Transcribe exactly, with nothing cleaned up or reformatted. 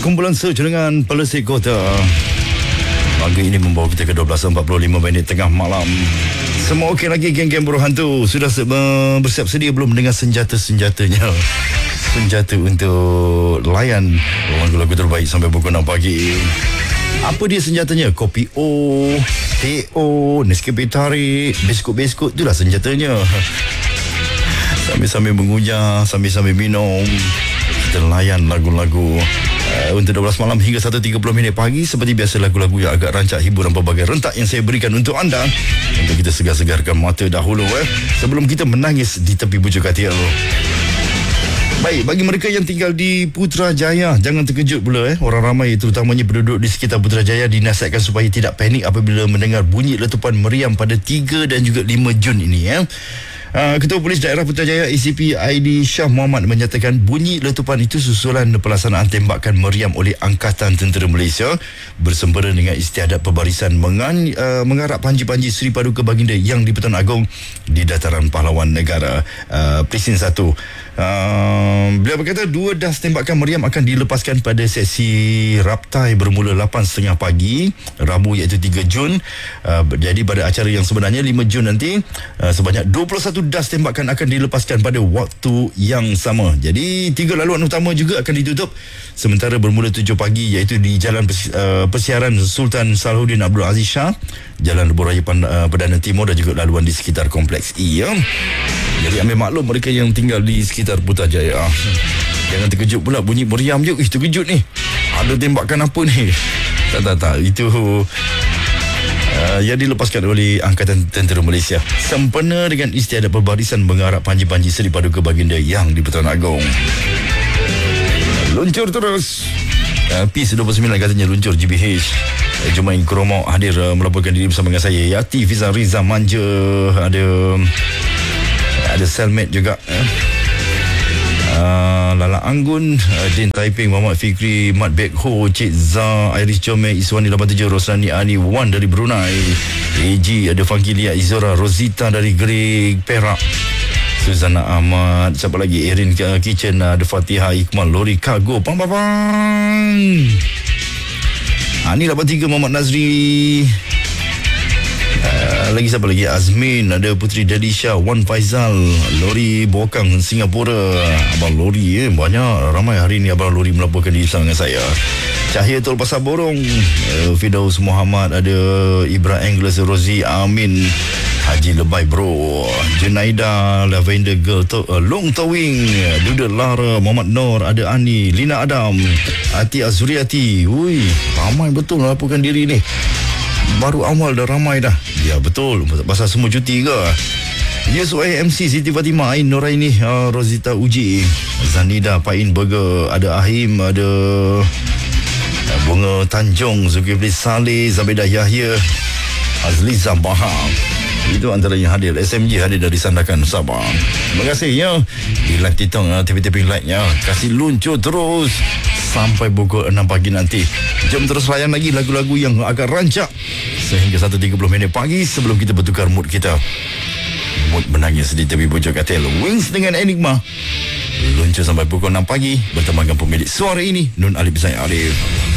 Kumpulan search dengan Pelesik Kota. Pagi ini membawa kita ke dua belas empat puluh lima minit tengah malam. Semua okey lagi geng-geng buruh hantu? Sudah bersiap sedia belum dengan senjata-senjatanya? Senjata untuk layan lagu-lagu terbaik sampai pukul enam pagi. Apa dia senjatanya? Kopi O, Teh O, Nescafe tarik, biskut-biskut, itulah senjatanya. Sambil-sambil mengunyah, sambil-sambil minum, kita layan lagu-lagu uh, untuk dua belas malam hingga satu tiga puluh minit pagi. Seperti biasa, lagu-lagu yang agak rancak hiburan berbagai rentak yang saya berikan untuk anda, untuk kita segar-segarkan mata dahulu eh, sebelum kita menangis di tepi bujur katil. Baik, bagi mereka yang tinggal di Putrajaya, jangan terkejut pula eh. Orang ramai, terutamanya penduduk di sekitar Putrajaya, dinasihatkan supaya tidak panik apabila mendengar bunyi letupan meriam pada tiga dan juga lima Jun ini eh. Uh, Ketua Polis Daerah Putrajaya A C P Aidi Shah Muhammad menyatakan bunyi letupan itu susulan pelaksanaan tembakan meriam oleh Angkatan Tentera Malaysia bersempena dengan istiadat pembarisan mengan, uh, mengarap panji-panji Seri Paduka Baginda Yang di-Pertuan Agong di Dataran Pahlawan Negara uh, Presin satu. Uh, beliau berkata dua das tembakan meriam akan dilepaskan pada sesi raptai bermula lapan tiga puluh pagi Rabu iaitu tiga Jun. Uh, jadi pada acara yang sebenarnya lima Jun nanti, uh, sebanyak dua puluh satu das tembakan akan dilepaskan pada waktu yang sama. Jadi tiga laluan utama juga akan ditutup sementara bermula tujuh pagi iaitu di Jalan uh, Persiaran Sultan Salahuddin Abdul Aziz Shah, Jalan Lebuh Raya uh, Perdana Timur dan juga laluan di sekitar Kompleks E ya. Jadi ambil maklum mereka yang tinggal di sekitar Putrajaya. Jangan terkejut pula bunyi meriam je. Ih, terkejut ni. Ada tembakan apa ni? Tak tak tak. Itu Uh, yang dilepaskan oleh Angkatan Tentera Malaysia sempena dengan istiadat pembarisan mengarap panji-panji Seri Paduka Baginda Yang di-Pertuan Agong. Luncur terus. uh, P dua puluh sembilan katanya luncur G B H. uh, Jumain Kromok hadir uh, melaporkan diri bersama dengan saya, Yati Fiza Riza Manja. Ada Ada Selmet juga eh. Uh, Lala Anggun, uh, Din Taiping, Muhammad Fikri, Mat Bek Ho, Cik Zah, Iris Comel, Iswani lapan tujuh, Rosani Ani Wan dari Brunei, A G, ada Funky Lia Izora, Rosita dari Gerig Perak, Suzana Ahmad, siapa lagi, Erin Kitchen, ada Fatihah Iqmal, Lori Cargo, pang pang pang. Ani lapan tiga, Muhammad Nazri. Uh, lagi siapa lagi? Azmin, ada Putri Dadisha, Wan Faizal, Lori Bokang Singapura. Abang Lori eh, banyak ramai hari ni Abang Lori melaporkan diri bersama dengan saya. Cahaya Tol Pasar Borong, uh, Fidaus Muhammad, ada Ibra Angles, Rozi Amin, Haji Lebay Bro, Junaida, Lavender Girl, to, uh, Long Towing, Duda Lara, Muhammad Nur, ada Ani, Lina Adam, Ati Azuriati. Ui, ramai betul melaporkan diri ni. Baru awal dah ramai dah. Ya betul, pasal semua cuti ke? Yes, Y M C, Siti Fatimah, Ain Nuraini, uh, Rosita Uji, Zanida, Pain Burger, ada Ahim, ada uh, Bunga Tanjung, Zulkifli Saleh, Zabedah Yahya, Azliza Baham. Itu antara yang hadir. S M J hadir dari Sandakan, Sabah. Terima kasih ya. Di like TikTok, uh, tipi-tipi like nya. Kasih luncur terus sampai pukul enam pagi nanti. Jom terus layan lagi lagu-lagu yang agak rancak sehingga satu tiga puluh minit pagi sebelum kita bertukar mood kita. Mood menangis di tepi bujur katil. Wings dengan Enigma luncur sampai pukul enam pagi bertemankan pemilik suara ini, Nun Alif Zain Arif.